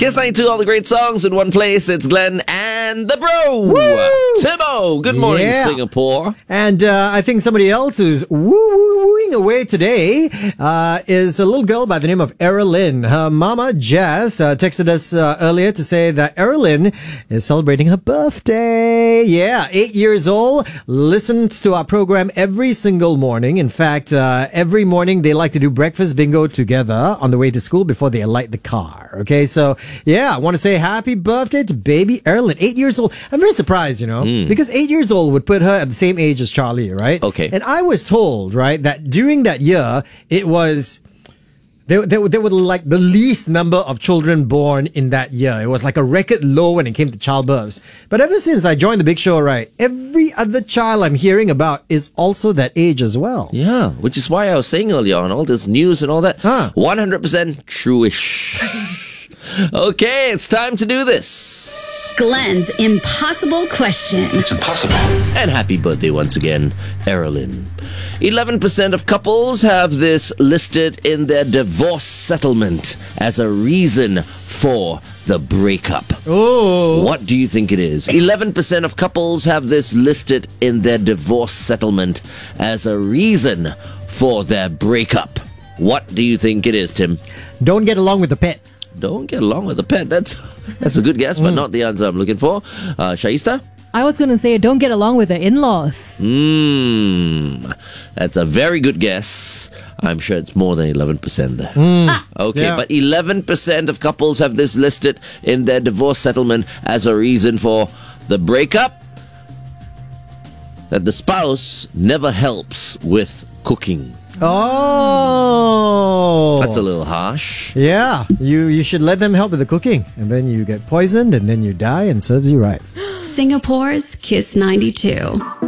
Kiss 92, all the great songs in one place. It's Glenn and the Bro. Woo! Timo, good morning, Yeah. Singapore. And I think somebody else who's wooing away today is a little girl by the name of Erilyn. Her mama, Jess, texted us earlier to say that Erilyn is celebrating her birthday. Yeah, 8 years old, listens to our program every single morning. In fact, every morning they like to do breakfast bingo together on the way to school before they alight the car. Okay, so yeah, I want to say happy birthday to baby Erilyn, 8 years old. I'm very surprised, because 8 years old would put her at the same age as Charlie, right? Okay. And I was told, right, that during that year, it was... There were like the least number of children born in that year. It was like a record low when it came to childbirths. But ever since I joined the Big Show, right, every other child I'm hearing about is also that age as well. Yeah, which is why I was saying earlier on all this news and all that. 100% true-ish. Okay, it's time to do this. Glenn's impossible question. It's impossible. And happy birthday once again, Erilyn. 11% of couples have this listed in their divorce settlement as a reason for the breakup. Oh. What do you think it is? 11% of couples have this listed in their divorce settlement as a reason for their breakup. What do you think it is, Tim? Don't get along with the pet. Don't get along with the pet. That's a good guess, but not the answer I'm looking for. Shaista? I was going to say, don't get along with the in-laws. That's a very good guess. I'm sure it's more than 11% there. Okay, Yeah. but 11% of couples have this listed in their divorce settlement as a reason for the breakup. That the spouse never helps with cooking. Oh. That's a little harsh. Yeah, you should let them help with the cooking. And then you get poisoned and then you die and serves you right. Singapore's Kiss 92.